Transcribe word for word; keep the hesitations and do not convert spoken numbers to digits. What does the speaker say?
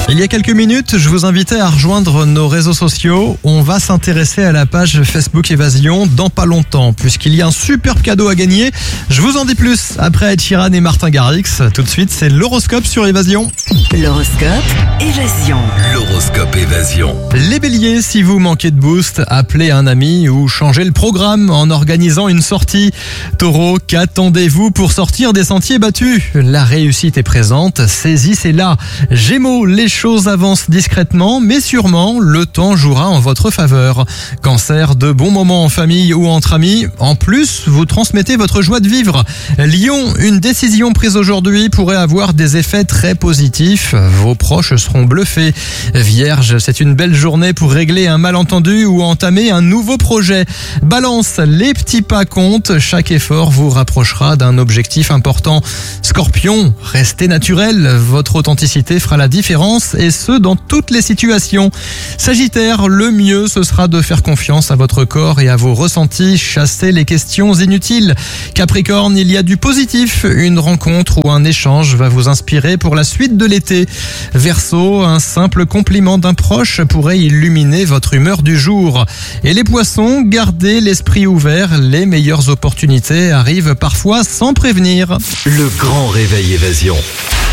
Il y a quelques minutes, je vous invitais à rejoindre nos réseaux sociaux. On va s'intéresser à la page Facebook Évasion dans pas longtemps, puisqu'il y a un superbe cadeau à gagner. Je vous en dis plus après Ed Sheeran et Martin Garrix. Tout de suite, c'est l'horoscope sur Évasion. L'horoscope Évasion. L'horoscope Évasion. Les béliers, si vous manquez de boost, appelez un ami ou changez le programme en organisant une sortie. Taureau, qu'attendez-vous pour sortir des sentiers battus? La réussite est présente, saisissez-la. Gémeaux, les choses avancent discrètement, mais sûrement, le temps jouera en votre faveur. Cancer, de bons moments en famille ou entre amis. En plus, vous transmettez votre joie de vivre. Lion, une décision prise aujourd'hui pourrait avoir des effets très positifs. Vos proches seront bluffés. Vierge, c'est une belle journée pour régler un malentendu ou entamer un nouveau projet. Balance, les petits pas comptent. Chaque effort vous rapprochera d'un objectif important. Scorpion, restez naturel. Votre authenticité fera la différence et ce, dans toutes les situations. Sagittaire, le mieux, ce sera de faire confiance à votre corps et à vos ressentis. Chassez les questions inutiles. Capricorne, il y a du positif. Une rencontre ou un échange va vous inspirer pour la suite de l'été. Verseau, un simple compliment d'un proche pourrait illuminer votre humeur du jour. Et les poissons, gardez l'esprit ouvert. Les meilleures opportunités arrivent parfois sans prévenir. Le grand réveil Évasion.